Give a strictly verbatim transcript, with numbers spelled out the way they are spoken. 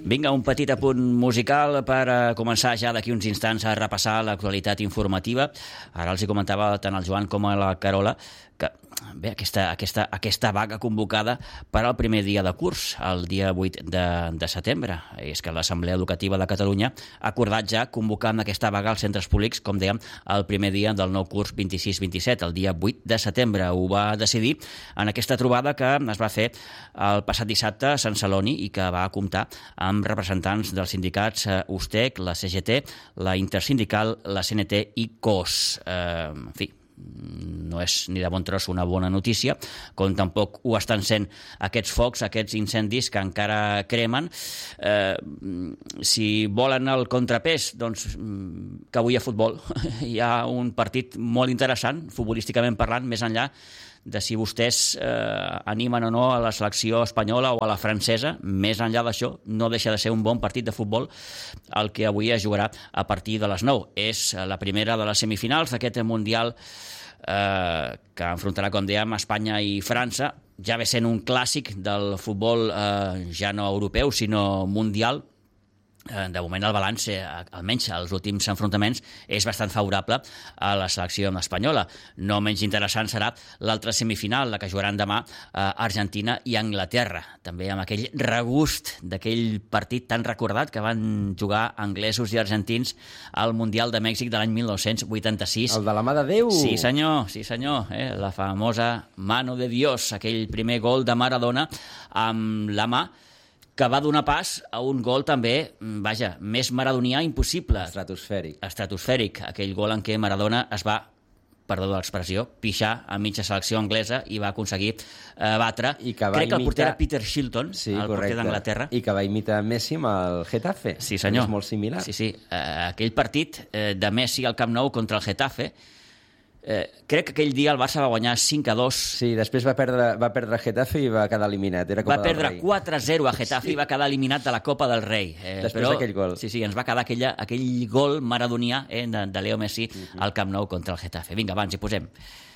Vinga, un petit apunt musical per començar ja d'aquí uns instants a repassar l'actualitat informativa. Ara els hi comentava tant el Joan com a la Carola que bé, aquesta, aquesta, aquesta vaga convocada per al primer dia de curs, el dia vuit de, de setembre. És que l'Assemblea Educativa de Catalunya ha acordat ja convocar amb aquesta vaga als centres públics, com dèiem, el primer dia del nou curs vint-i-sis vint-i-set, el dia vuit de setembre. Ho va decidir en aquesta trobada que es va fer el passat dissabte a Sant Celoni i que va comptar amb representants dels sindicats U S T E C, la C G T, la Intersindical, la C N T i C O S. Eh, en fi, no és ni de bon tros una bona notícia, com tampoc ho estan sent aquests focs, aquests incendis que encara cremen. Eh, si volen el contrapès, doncs que avui a futbol hi ha un partit molt interessant, futbolísticament parlant, més enllà de si vostès eh, animen o no a la selecció espanyola o a la francesa. Més enllà d'això, no deixa de ser un bon partit de futbol el que avui es jugarà a partir de les nou. És la primera de les semifinals d'aquest Mundial eh, que enfrontarà, com dèiem, Espanya i França, ja ve sent un clàssic del futbol eh, ja no europeu, sinó mundial. De moment el balanç, almenys als últims enfrontaments, és bastant favorable a la selecció espanyola. No menys interessant serà l'altra semifinal, la que jugaran demà Argentina i Anglaterra, també amb aquell regust d'aquell partit tan recordat que van jugar anglesos i argentins al Mundial de Mèxic de l'any mil nou-cents vuitanta-sis. El de la mà de Déu! Sí senyor, sí senyor, eh? La famosa mano de Dios, aquell primer gol de Maradona amb la mà, que va donar pas a un gol també, vaja, més maradonià impossible. Estratosfèric. Estratosfèric, aquell gol en què Maradona es va, perdó de l'expressió, pixar a mitja selecció anglesa i va aconseguir eh, batre. I que va Crec que el imitar... porter era Peter Shilton, sí, el correcte. porter d'Anglaterra. I que va imitar Messi amb el Getafe. Sí, senyor. És molt similar. Sí, sí. Eh, aquell partit eh, de Messi al Camp Nou contra el Getafe, Eh, crec que aquell dia el Barça va guanyar cinc a dos. Sí, després va perdre, va perdre Getafe i va quedar eliminat. Era Copa va perdre del Rei. quatre a zero a Getafe sí. I va quedar eliminat de la Copa del Rei. Eh, després però, d'aquell gol. Sí, sí, ens va quedar aquella, aquell gol maradonià eh, de, de Leo Messi uh-huh. al Camp Nou contra el Getafe. Vinga, abans hi posem.